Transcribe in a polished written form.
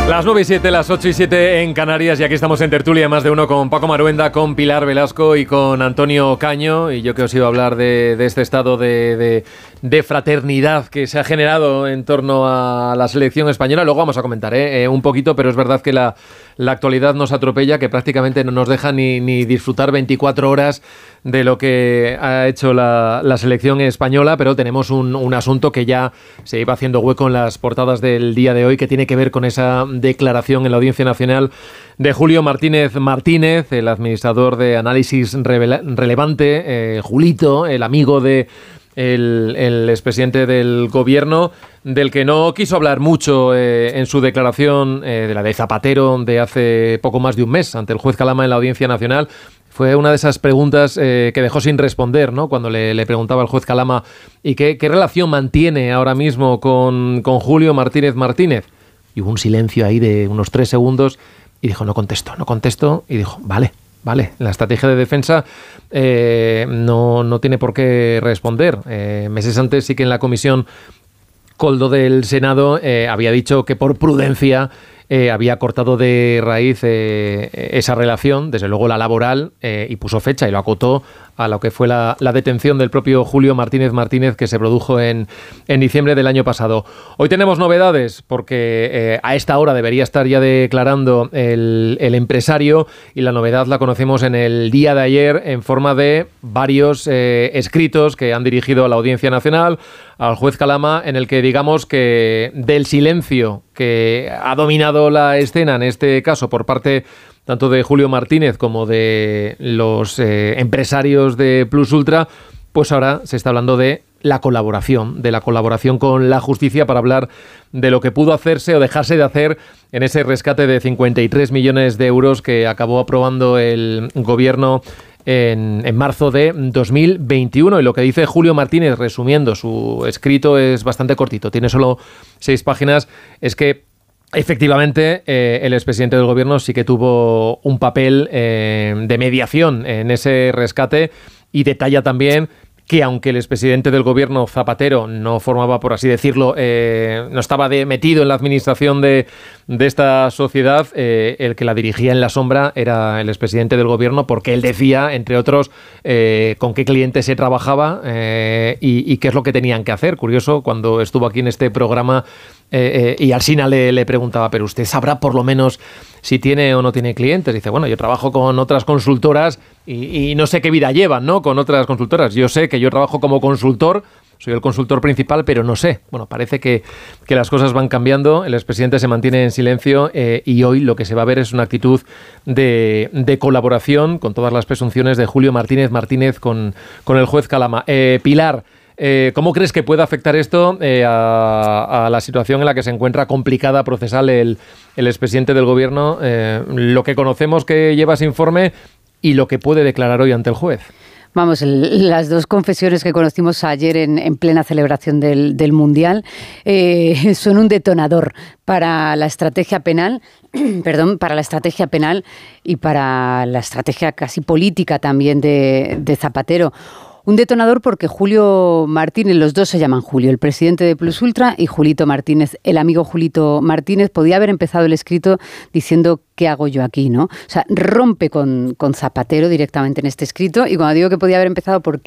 Las 9:07, las 8:07 en Canarias, y aquí estamos en tertulia más de uno con Paco Maruenda, con Pilar Velasco y con Antonio Caño. Y yo que os iba a hablar de este estado de fraternidad que se ha generado en torno a la selección española. Luego vamos a comentar un poquito, pero es verdad que la actualidad nos atropella, que prácticamente no nos deja ni disfrutar 24 horas de lo que ha hecho la selección española, pero tenemos un asunto que ya se iba haciendo hueco en las portadas del día de hoy, que tiene que ver con esa declaración en la Audiencia Nacional de Julio Martínez Martínez, el administrador de Análisis Relevante, Julito, el amigo de el expresidente del gobierno, del que no quiso hablar mucho en su declaración de la de Zapatero de hace poco más de un mes ante el juez Calama en la Audiencia Nacional. Fue una de esas preguntas que dejó sin responder, ¿no? Cuando le preguntaba al juez Calama ¿y qué relación mantiene ahora mismo con Julio Martínez Martínez? Y hubo un silencio ahí de unos 3 segundos y dijo no contesto, y dijo vale, la estrategia de defensa no tiene por qué responder. Meses antes sí que en la comisión Coldo del Senado había dicho que por prudencia había cortado de raíz esa relación, desde luego la laboral, y puso fecha y lo acotó a lo que fue la detención del propio Julio Martínez Martínez, que se produjo en diciembre del año pasado. Hoy tenemos novedades porque a esta hora debería estar ya declarando el empresario, y la novedad la conocemos en el día de ayer en forma de varios escritos que han dirigido a la Audiencia Nacional, al juez Calama, en el que digamos que del silencio que ha dominado la escena, en este caso por parte tanto de Julio Martínez como de los empresarios de Plus Ultra, pues ahora se está hablando de la colaboración con la justicia para hablar de lo que pudo hacerse o dejarse de hacer en ese rescate de 53 millones de euros que acabó aprobando el gobierno en marzo de 2021. Y lo que dice Julio Martínez, resumiendo su escrito, es bastante cortito, tiene solo 6 páginas, es que efectivamente, el expresidente del gobierno sí que tuvo un papel de mediación en ese rescate, y detalla también que aunque el expresidente del gobierno, Zapatero, no formaba, por así decirlo, no estaba metido en la administración de esta sociedad, el que la dirigía en la sombra era el expresidente del gobierno, porque él decía, entre otros, con qué clientes se trabajaba y qué es lo que tenían que hacer. Curioso, cuando estuvo aquí en este programa, y Alsina le preguntaba, pero usted sabrá por lo menos si tiene o no tiene clientes. Dice, bueno, yo trabajo con otras consultoras y no sé qué vida llevan, ¿no?, con otras consultoras. Yo sé que yo trabajo como consultor, soy el consultor principal, pero no sé. Bueno, parece que las cosas van cambiando, el expresidente se mantiene en silencio, y hoy lo que se va a ver es una actitud de colaboración con todas las presunciones de Julio Martínez Martínez con el juez Calama. Pilar, ¿cómo crees que puede afectar esto a la situación en la que se encuentra complicada procesal el expresidente del gobierno, lo que conocemos que lleva ese informe y lo que puede declarar hoy ante el juez? Vamos, las dos confesiones que conocimos ayer en plena celebración del Mundial son un detonador para la estrategia penal, para la estrategia penal y para la estrategia casi política también de Zapatero. Un detonador porque Julio Martínez, los dos se llaman Julio, el presidente de Plus Ultra, y Julito Martínez, el amigo Julito Martínez, podía haber empezado el escrito diciendo ¿qué hago yo aquí?, ¿no? O sea, rompe con Zapatero directamente en este escrito, y cuando digo que podía haber empezado, ¿por qué?